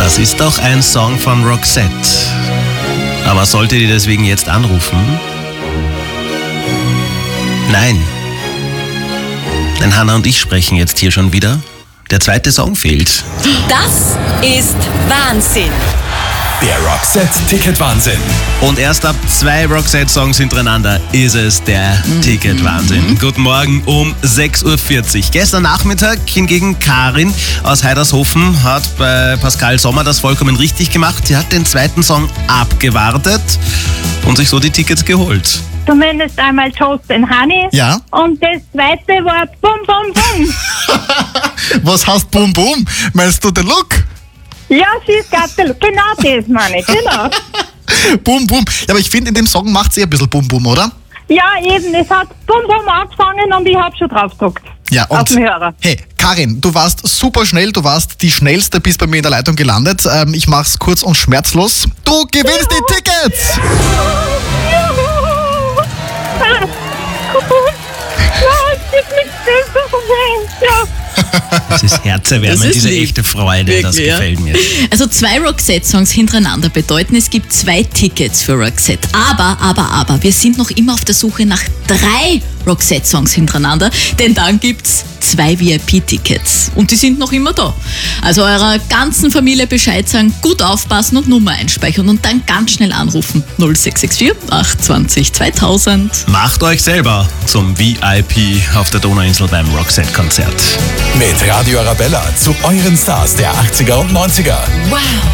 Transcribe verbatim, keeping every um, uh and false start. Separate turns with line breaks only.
Das ist doch ein Song von Roxette. Aber solltet ihr deswegen jetzt anrufen? Nein. Denn Hannah und ich sprechen jetzt hier schon wieder. Der zweite Song fehlt.
Das ist Wahnsinn.
Der Roxette-Ticket-Wahnsinn.
Und erst ab zwei Roxette-Songs hintereinander ist es der mhm. Ticket-Wahnsinn. Guten Morgen um sechs Uhr vierzig. Gestern Nachmittag hingegen Karin aus Heidershofen hat bei Pascal Sommer das vollkommen richtig gemacht. Sie hat den zweiten Song abgewartet und sich so die Tickets geholt.
Zumindest einmal Toast and Honey.
Ja.
Und das zweite war Bum Bum Bum.
Was heißt Bum Bum? Meinst du den Look?
Ja, she's got the look. Genau das meine ich, genau.
Bum Bum. Ja, aber ich finde, in dem Song macht sie ein bisschen Bum Bum, oder?
Ja, eben. Es hat Bum Bum angefangen und ich habe schon drauf gedruckt.
Ja, und
auf dem Hörer.
Hey, Karin, du warst super schnell, du warst die schnellste, bist bei mir in der Leitung gelandet. Ähm, ich mach's kurz und schmerzlos. Du gewinnst
Juhu.
die Tickets!
Juhu. Ah, gut. Ja, es gibt nichts Besseres. Ja.
Das ist herzerwärmend,
Das ist
diese
lieb.
echte Freude,
Wirklich,
das
ja.
gefällt mir.
Also zwei Roxette-Songs hintereinander bedeuten, es gibt zwei Tickets für Roxette. Aber, aber, aber, wir sind noch immer auf der Suche nach drei Roxette-Songs hintereinander, denn dann gibt's zwei V I P-Tickets. Und die sind noch immer da. Also eurer ganzen Familie Bescheid sagen, gut aufpassen und Nummer einspeichern und dann ganz schnell anrufen. null sechs sechs vier acht zwei null zweitausend.
Macht euch selber zum V I P auf der Donauinsel beim Roxette-Konzert.
Mit Radio Arabella zu euren Stars der achtziger und neunziger.
Wow.